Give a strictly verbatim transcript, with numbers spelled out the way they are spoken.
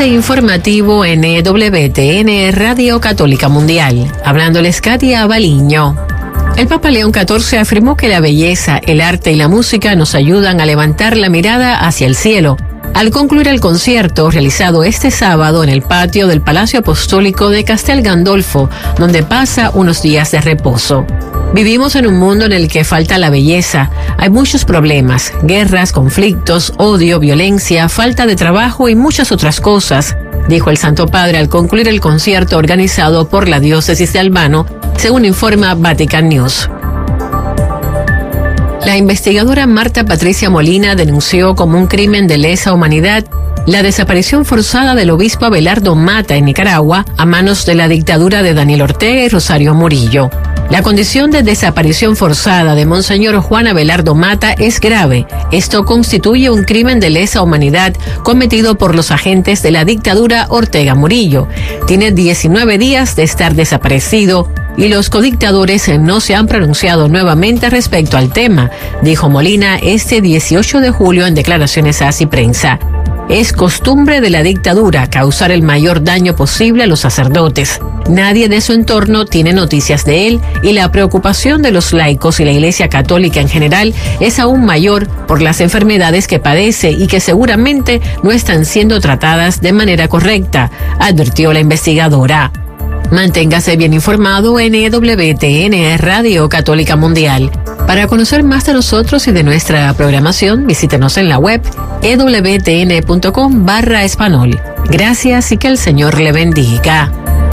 Avance informativo en E W T N Radio Católica Mundial. Hablándoles Katia Baliño. El Papa León catorce afirmó que la belleza, el arte y la música nos ayudan a levantar la mirada hacia el cielo, al concluir el concierto realizado este sábado en el patio del Palacio Apostólico de Castel Gandolfo, donde pasa unos días de reposo. Vivimos en un mundo en el que falta la belleza. Hay muchos problemas, guerras, conflictos, odio, violencia, falta de trabajo y muchas otras cosas, dijo el Santo Padre al concluir el concierto organizado por la diócesis de Albano, según informa Vatican News. La investigadora Marta Patricia Molina denunció como un crimen de lesa humanidad la desaparición forzada del obispo Abelardo Mata en Nicaragua a manos de la dictadura de Daniel Ortega y Rosario Murillo. La condición de desaparición forzada de Monseñor Juan Abelardo Mata es grave. Esto constituye un crimen de lesa humanidad cometido por los agentes de la dictadura Ortega Murillo. Tiene diecinueve días de estar desaparecido y los codictadores no se han pronunciado nuevamente respecto al tema, dijo Molina este dieciocho de julio en declaraciones a Así Prensa. Es costumbre de la dictadura causar el mayor daño posible a los sacerdotes. Nadie de su entorno tiene noticias de él y la preocupación de los laicos y la Iglesia Católica en general es aún mayor por las enfermedades que padece y que seguramente no están siendo tratadas de manera correcta, advirtió la investigadora. Manténgase bien informado en E W T N Radio Católica Mundial. Para conocer más de nosotros y de nuestra programación, visítenos en la web ewtn punto com barra español. Gracias y que el Señor le bendiga.